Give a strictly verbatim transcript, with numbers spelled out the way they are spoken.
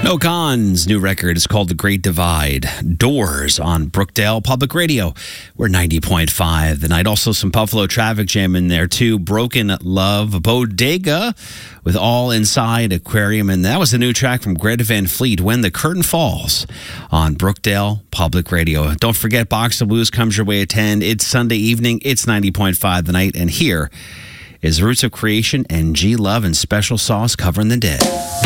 No Cons' new record is called The Great Divide. Doors on Brookdale Public Radio. We're ninety point five the night. Also some Buffalo Traffic Jam in there too. Broken Love Bodega with All Inside Aquarium. And that was the new track from Greta Van Fleet, When the Curtain Falls, on Brookdale Public Radio. Don't forget, Box of Blues comes your way at ten. It's Sunday evening. It's ninety point five the night. And here is Roots of Creation and G Love and Special Sauce covering the dead.